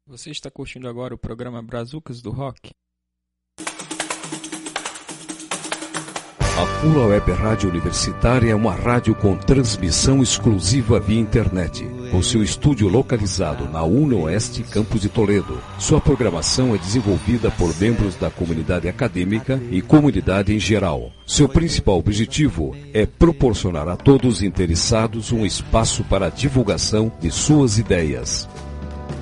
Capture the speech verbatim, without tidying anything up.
Você está curtindo agora o programa Brazucas do Rock? A Pula Web Rádio Universitária é uma rádio com transmissão exclusiva via internet, com seu estúdio localizado na UniOeste, campus de Toledo. Sua programação é desenvolvida por membros da comunidade acadêmica e comunidade em geral. Seu principal objetivo é proporcionar a todos interessados um espaço para a divulgação de suas ideias.